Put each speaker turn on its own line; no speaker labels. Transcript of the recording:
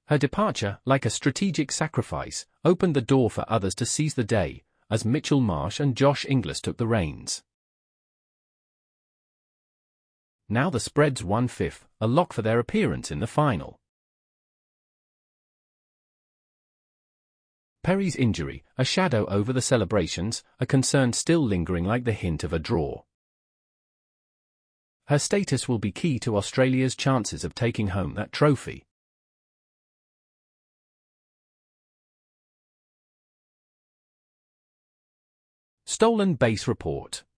Her departure, like a strategic sacrifice, opened the door for others to seize the day, as Mitchell Marsh and Josh Inglis took the reins. Now the spread's 1/5, a lock for their appearance in the final. Perry's injury, a shadow over the celebrations, a concern still lingering like the hint of a draw. Her status will be key to Australia's chances of taking home that trophy. Stolen base report.